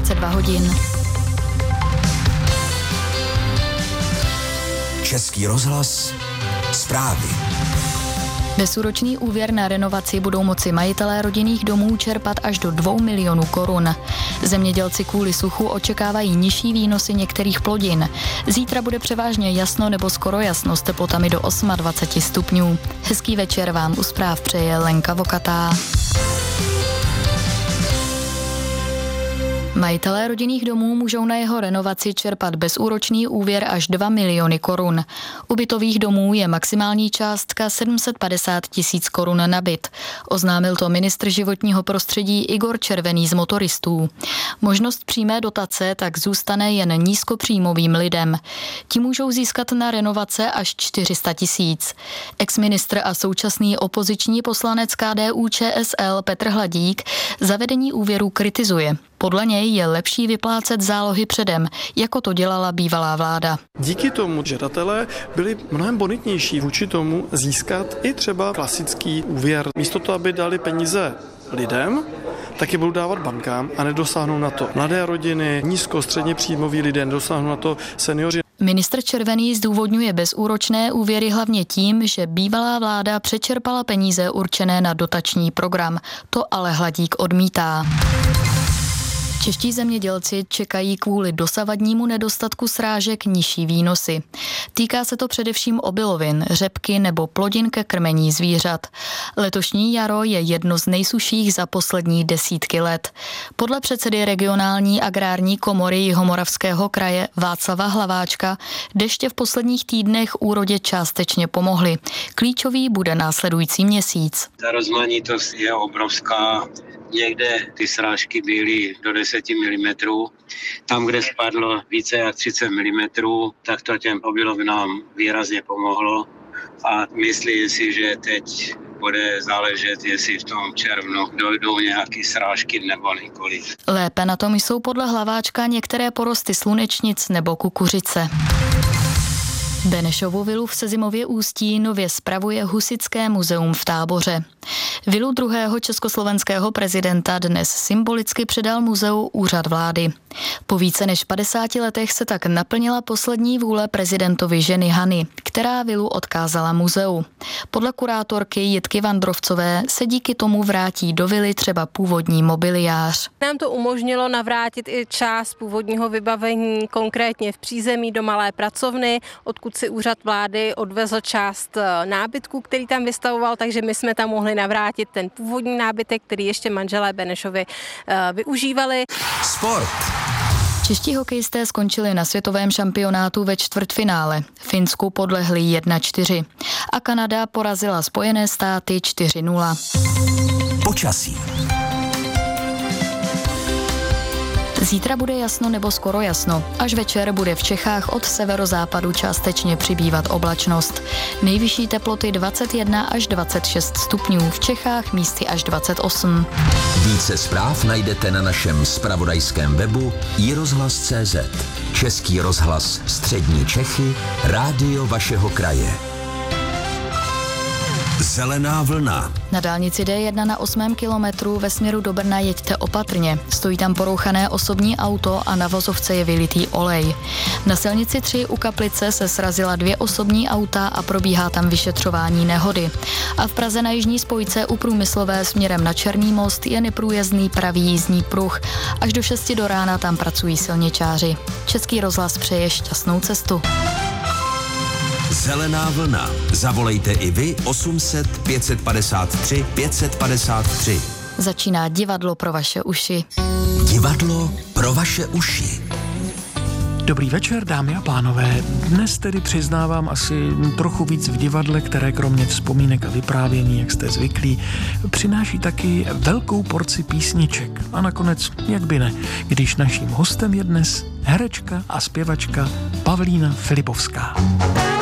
22 hodin. Český rozhlas, zprávy. Bezúročný úvěr na renovaci budou moci majitelé rodinných domů čerpat až do 2 milionů korun. Zemědělci kvůli suchu očekávají nižší výnosy některých plodin. Zítra bude převážně jasno nebo skoro jasno s teplotami do 28 stupňů. Hezký večer vám u zpráv přeje Lenka Vokatá. Majitelé rodinných domů můžou na jeho renovaci čerpat bezúročný úvěr až 2 miliony korun. U bytových domů je maximální částka 750 000 korun na byt. Oznámil to ministr životního prostředí Igor Červený z Motoristů. Možnost přímé dotace tak zůstane jen nízkopříjmovým lidem. Ti můžou získat na renovace až 400 000. Exministr a současný opoziční poslanec KDU-ČSL Petr Hladík zavedení úvěru kritizuje. Podle něj je lepší vyplácet zálohy předem, jako to dělala bývalá vláda. Díky tomu žadatelé byli mnohem bonitnější vůči tomu získat i třeba klasický úvěr. Místo toho, aby dali peníze lidem, tak je budou dávat bankám a nedosáhnou na to mladé rodiny, středně příjmoví lidé, nedosáhnou na to seniori. Ministr Červený zdůvodňuje bezúročné úvěry hlavně tím, že bývalá vláda přečerpala peníze určené na dotační program. To ale Hladík odmítá. Čeští zemědělci čekají kvůli dosavadnímu nedostatku srážek nižší výnosy. Týká se to především obilovin, řepky nebo plodin ke krmení zvířat. Letošní jaro je jedno z nejsušších za poslední desítky let. Podle předsedy regionální agrární komory Jihomoravského kraje Václava Hlaváčka deště v posledních týdnech úrodě částečně pomohly. Klíčový bude následující měsíc. Ta rozmanitost je obrovská. Někde ty srážky byly do 10 mm. Tam, kde spadlo více jak 30 mm, tak to těm obilovinám výrazně pomohlo. A myslím si, že teď bude záležet, jestli v tom červnu dojdou nějaké srážky nebo nikoliv. Lépe na tom jsou podle Hlaváčka některé porosty slunečnic nebo kukuřice. Benešovu vilu v Sezimově Ústí nově spravuje Husitské muzeum v Táboře. Vilu druhého československého prezidenta dnes symbolicky předal muzeu Úřad vlády. Po více než 50 letech se tak naplnila poslední vůle prezidentovy ženy Hany, která vilu odkázala muzeu. Podle kurátorky Jitky Vandrovcové se díky tomu vrátí do vily třeba původní mobiliář. Nám to umožnilo navrátit i část původního vybavení, konkrétně v přízemí do malé pracovny, odkud si Úřad vlády odvezl část nábytku, který tam vystavoval, takže my jsme tam mohli navrátit ten původní nábytek, který ještě manželé Benešovi využívali. Sport. Čeští hokejisté skončili na světovém šampionátu ve čtvrtfinále. Finsku podlehli 1-4 a Kanada porazila Spojené státy 4-0. Počasí. Zítra bude jasno nebo skoro jasno. Až večer bude v Čechách od severozápadu částečně přibývat oblačnost. Nejvyšší teploty 21 až 26 stupňů, v Čechách místy až 28. Více zpráv najdete na našem zpravodajském webu iRozhlas.cz. Český rozhlas Střední Čechy, rádio vašeho kraje. Zelená vlna. Na dálnici D1 na 8. kilometru ve směru do Brna jeďte opatrně. Stojí tam porouchané osobní auto a na vozovce je vylitý olej. Na silnici 3 u Kaplice se srazila 2 osobní auta a probíhá tam vyšetřování nehody. A v Praze na jižní spojce u Průmyslové směrem na Černý most je neprůjezdný pravý jízdní pruh. Až do 6 do rána tam pracují silničáři. Český rozhlas přeje šťastnou cestu. Zelená vlna. Zavolejte i vy 800 553 553. Začíná divadlo pro vaše uši. Divadlo pro vaše uši. Dobrý večer, dámy a pánové. Dnes tedy přiznávám asi trochu víc v divadle, které kromě vzpomínek a vyprávění, jak jste zvyklí, přináší taky velkou porci písniček. A nakonec, jak by ne, když naším hostem je dnes herečka a zpěvačka Pavlína Filipovská.